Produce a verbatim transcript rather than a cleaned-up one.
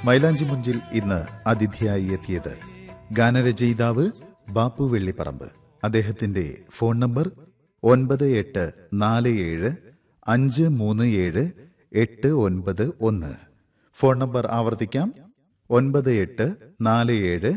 മൈലാഞ്ചി മുഞ്ചിൽ ഇന്ന് അതിഥിയായി എത്തിയത് ഗാനരചയിതാവ് ബാപ്പു വെള്ളിപ്പറമ്പ്. അദ്ദേഹത്തിന്റെ ഫോൺ നമ്പർ ഒൻപത് എട്ട് നാല് ഏഴ് അഞ്ച് മൂന്ന് ഏഴ് എട്ട് ഒൻപത് ഒന്ന്. ഫോൺ നമ്പർ ആവർത്തിക്കാം: ഒൻപത് എട്ട് നാല് ഏഴ്